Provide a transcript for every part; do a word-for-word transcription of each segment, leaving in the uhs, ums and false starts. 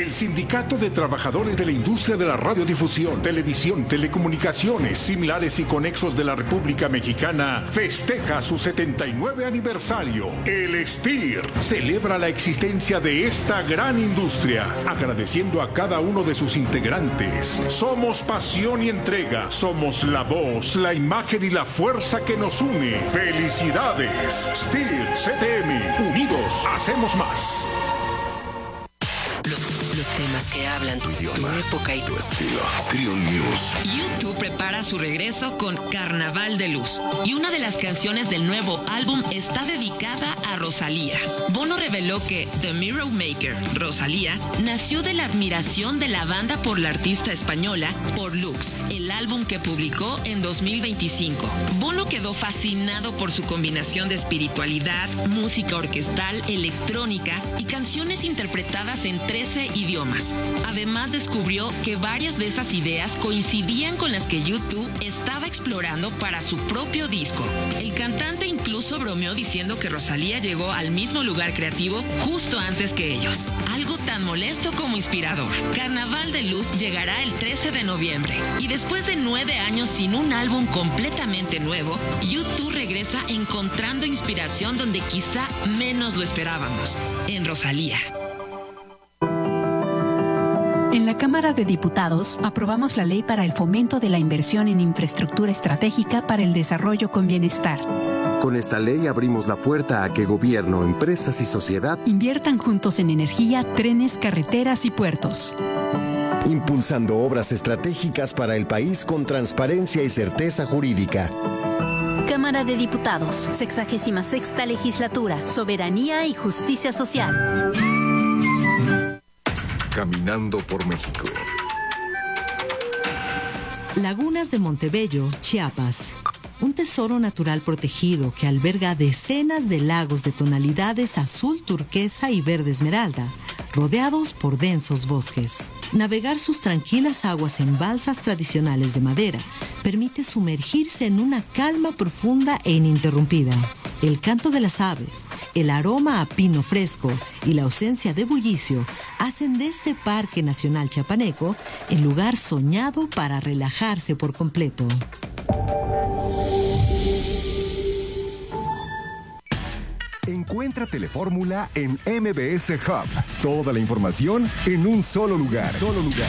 El Sindicato de Trabajadores de la Industria de la Radiodifusión, Televisión, Telecomunicaciones, similares y conexos de la República Mexicana festeja su setenta y nueve aniversario. El S T I R celebra la existencia de esta gran industria, agradeciendo a cada uno de sus integrantes. Somos pasión y entrega, somos la voz, la imagen y la fuerza que nos une. ¡Felicidades! S T I R C T M, unidos hacemos más. Los, los temas que hablan tu idioma, tu época y tu estilo. Trio News. YouTube prepara su regreso con Carnaval de Luz. Y una de las canciones del nuevo álbum está dedicada a Rosalía. Bono reveló que The Mirror Maker, Rosalía, nació de la admiración de la banda por la artista española Por Lux, el álbum que publicó en dos mil veinticinco. Bono quedó fascinado por su combinación de espiritualidad, música orquestal, electrónica y canciones interpretadas en trece idiomas. Además, descubrió que varias de esas ideas coincidían con las que YouTube estaba explorando para su propio disco. El cantante incluso bromeó diciendo que Rosalía llegó al mismo lugar creativo justo antes que ellos. Algo tan molesto como inspirador. Carnaval de Luz llegará el trece de noviembre. Y después de nueve años sin un álbum completamente nuevo, YouTube regresa encontrando inspiración donde quizá menos lo esperábamos, en Rosalía. En la Cámara de Diputados aprobamos la ley para el fomento de la inversión en infraestructura estratégica para el desarrollo con bienestar. Con esta ley abrimos la puerta a que gobierno, empresas y sociedad inviertan juntos en energía, trenes, carreteras y puertos. Impulsando obras estratégicas para el país con transparencia y certeza jurídica. Cámara de Diputados, sexagésima sexta legislatura, soberanía y justicia social. Caminando por México. Lagunas de Montebello, Chiapas. Un tesoro natural protegido que alberga decenas de lagos de tonalidades azul turquesa y verde esmeralda, rodeados por densos bosques. Navegar sus tranquilas aguas en balsas tradicionales de madera permite sumergirse en una calma profunda e ininterrumpida. El canto de las aves, el aroma a pino fresco y la ausencia de bullicio hacen de este Parque Nacional Chiapaneco el lugar soñado para relajarse por completo. Encuentra Telefórmula en M B S Hub. Toda la información en un solo lugar. Solo lugar.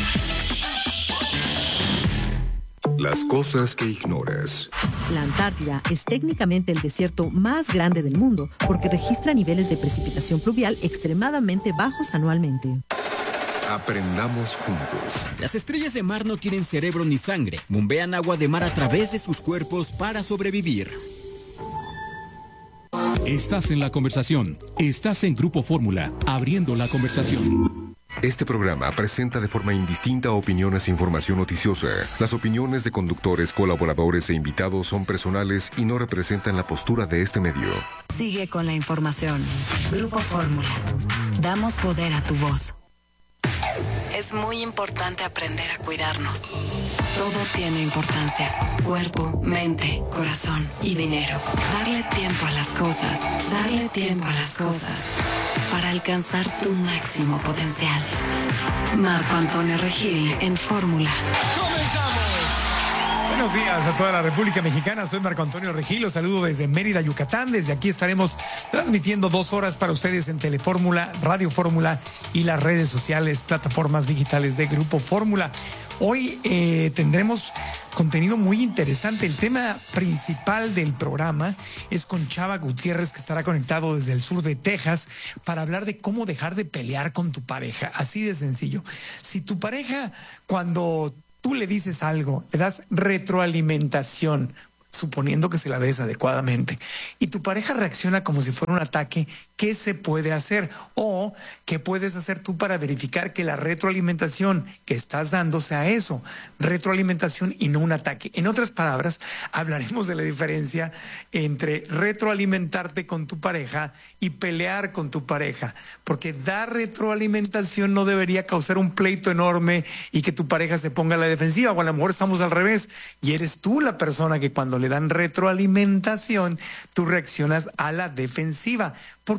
Las cosas que ignoras. La Antártida es técnicamente el desierto más grande del mundo porque registra niveles de precipitación pluvial extremadamente bajos anualmente. Aprendamos juntos. Las estrellas de mar no tienen cerebro ni sangre. Bombean agua de mar a través de sus cuerpos para sobrevivir. Estás en la conversación. Estás en Grupo Fórmula, abriendo la conversación. Este programa presenta de forma indistinta opiniones e información noticiosa. Las opiniones de conductores, colaboradores e invitados son personales y no representan la postura de este medio. Sigue con la información. Grupo Fórmula. Damos poder a tu voz. Es muy importante aprender a cuidarnos. Todo tiene importancia. Cuerpo, mente, corazón y dinero. Darle tiempo a las cosas. Darle tiempo a las cosas. Para alcanzar tu máximo potencial. Marco Antonio Regil en Fórmula. ¡Comenzamos! Buenos días a toda la República Mexicana. Soy Marco Antonio Regil. Los saludo desde Mérida, Yucatán. Desde aquí estaremos transmitiendo dos horas para ustedes en Telefórmula, Radio Fórmula y las redes sociales, plataformas digitales de Grupo Fórmula. Hoy eh, tendremos contenido muy interesante. El tema principal del programa es con Chava Gutiérrez, que estará conectado desde el sur de Texas para hablar de cómo dejar de pelear con tu pareja. Así de sencillo. Si tu pareja, cuando tú le dices algo, le das retroalimentación, suponiendo que se la des adecuadamente, y tu pareja reacciona como si fuera un ataque, ¿qué se puede hacer? O ¿qué puedes hacer tú para verificar que la retroalimentación que estás dando sea eso? Retroalimentación y no un ataque. En otras palabras, hablaremos de la diferencia entre retroalimentarte con tu pareja y pelear con tu pareja, porque dar retroalimentación no debería causar un pleito enorme y que tu pareja se ponga a la defensiva, o a lo mejor estamos al revés y eres tú la persona que cuando le dan retroalimentación tú reaccionas a la defensiva. ¿Por qué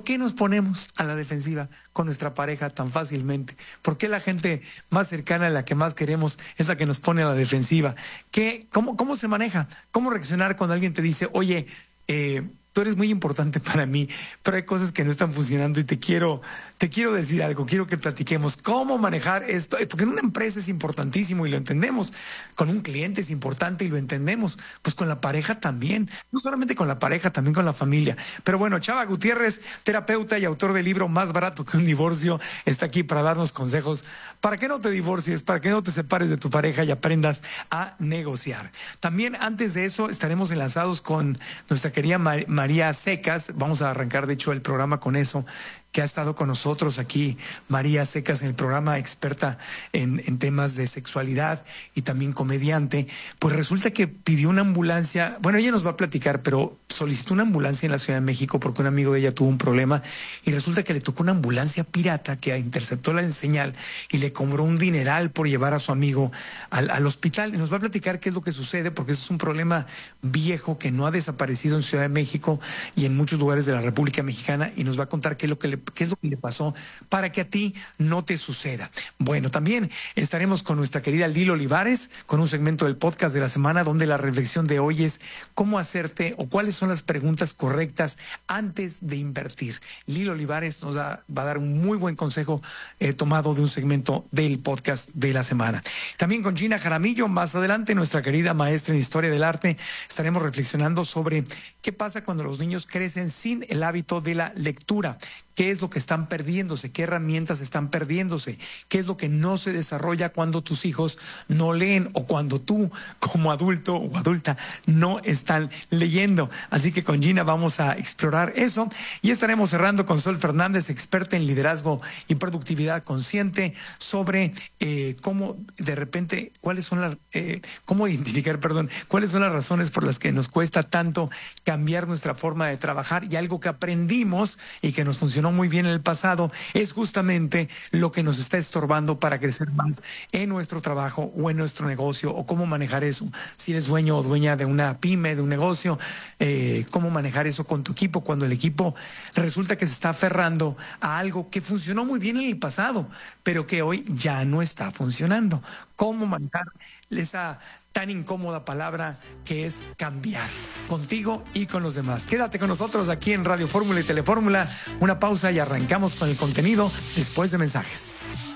qué nos ponemos a la defensiva con nuestra pareja tan fácilmente? ¿Por qué la gente más cercana, la que más queremos, es la que nos pone a la defensiva? ¿Qué, cómo, ¿Cómo se maneja? ¿Cómo reaccionar cuando alguien te dice, oye, eh, tú eres muy importante para mí, pero hay cosas que no están funcionando y te quiero, te quiero decir algo, quiero que platiquemos cómo manejar esto? Porque en una empresa es importantísimo y lo entendemos, con un cliente es importante y lo entendemos, pues con la pareja también, no solamente con la pareja, también con la familia. Pero bueno, Chava Gutiérrez, terapeuta y autor del libro Más barato que un divorcio, está aquí para darnos consejos para que no te divorcies, para que no te separes de tu pareja y aprendas a negociar. También antes de eso estaremos enlazados con nuestra querida Mar- María Secas. Vamos a arrancar de hecho el programa con eso, que ha estado con nosotros aquí, María Secas, en el programa, experta en, en temas de sexualidad y también comediante. Pues resulta que pidió una ambulancia, bueno, ella nos va a platicar, pero solicitó una ambulancia en la Ciudad de México porque un amigo de ella tuvo un problema y resulta que le tocó una ambulancia pirata que interceptó la señal y le cobró un dineral por llevar a su amigo al, al hospital. Y nos va a platicar qué es lo que sucede, porque eso es un problema viejo que no ha desaparecido en Ciudad de México y en muchos lugares de la República Mexicana, y nos va a contar qué es lo que le qué es lo que le pasó para que a ti no te suceda. Bueno, también estaremos con nuestra querida Lili Olivares con un segmento del podcast de la semana donde la reflexión de hoy es cómo hacerte o cuáles son las preguntas correctas antes de invertir. Lili Olivares nos da, va a dar un muy buen consejo eh, tomado de un segmento del podcast de la semana. También con Gina Jaramillo, más adelante, nuestra querida maestra en Historia del Arte, estaremos reflexionando sobre qué pasa cuando los niños crecen sin el hábito de la lectura. ¿Qué es lo que están perdiéndose? ¿Qué herramientas están perdiéndose? ¿Qué es lo que no se desarrolla cuando tus hijos no leen o cuando tú, como adulto o adulta, no están leyendo? Así que con Gina vamos a explorar eso y estaremos cerrando con Sol Fernández, experta en liderazgo y productividad consciente, sobre eh, cómo de repente, cuáles son las, eh, cómo identificar, perdón, cuáles son las razones por las que nos cuesta tanto cambiar nuestra forma de trabajar, y algo que aprendimos y que nos funcionó muy bien en el pasado es justamente lo que nos está estorbando para crecer más en nuestro trabajo o en nuestro negocio, o cómo manejar eso. Si eres dueño o dueña de una pyme, de un negocio, eh, cómo manejar eso con tu equipo cuando el equipo resulta que se está aferrando a algo que funcionó muy bien en el pasado, pero que hoy ya no está funcionando. Cómo manejar esa tan incómoda palabra que es cambiar, contigo y con los demás. Quédate con nosotros aquí en Radio Fórmula y Telefórmula. Una pausa y arrancamos con el contenido después de mensajes.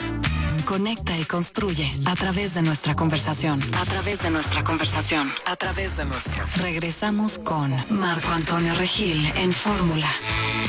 Conecta y construye a través de nuestra conversación. A través de nuestra conversación. A través de nuestra. Regresamos con Marco Antonio Regil en Fórmula.